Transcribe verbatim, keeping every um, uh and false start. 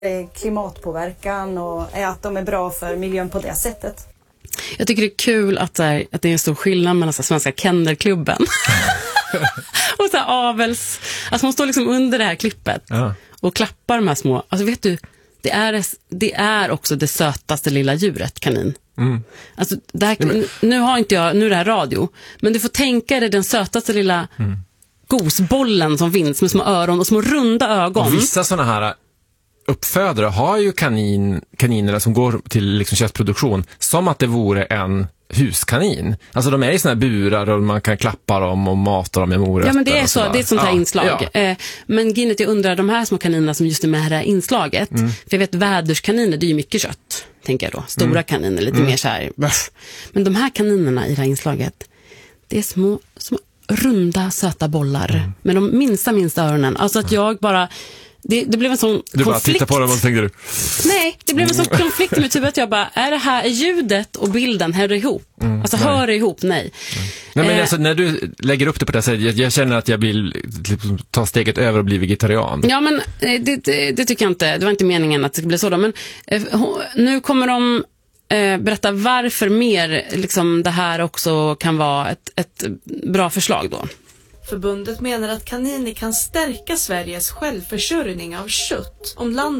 klimatpåverkan och att de är bra för miljön på det sättet. Jag tycker det är kul att, så här, att det är en stor skillnad mellan så här, svenska kennelklubben och så här, avels. Alltså man står liksom under det här klippet ja. och klappar de här små. Alltså vet du, det är, det är också det sötaste lilla djuret, kanin. Mm. Alltså, det här, men... nu har inte jag, nu är det här radio, men du får tänka dig den sötaste lilla mm. gosbollen som finns med små öron och små runda ögon. Och vissa sådana här uppfödare har ju kanin, kaninerna som går till liksom köttproduktion som att det vore en huskanin. Alltså de är i såna här burar och man kan klappa dem och mata dem med morötter. Ja, men det är så, det är ett sånt här ja, inslag. Ja. Eh, men Ginnet, jag undrar, de här små kaninerna som just är med i det här inslaget, mm. för jag vet väderskaniner, det är ju mycket kött, tänker jag då. Stora mm. kaniner, lite mm. mer så här. Men de här kaninerna i det här inslaget, det är små, små runda, söta bollar mm. med de minsta, minsta öronen. Alltså att jag bara... Det, det blev en sån du konflikt. bara tittar på dem och tänkte du. Nej, det blev en sån konflikt i mitt huvud att jag bara, är det här, är ljudet och bilden hör ihop? Mm, alltså nej. hör ihop, nej. Mm. Nej men eh, alltså när du lägger upp det på det sättet, jag, jag känner att jag vill liksom, ta steget över och bli vegetarian. Ja men det, det, det tycker jag inte, det var inte meningen att det skulle bli så då, men eh, nu kommer de eh, berätta varför mer liksom, det här också kan vara ett, ett bra förslag då. Förbundet menar att kaniner kan stärka Sveriges självförsörjning av kött om landet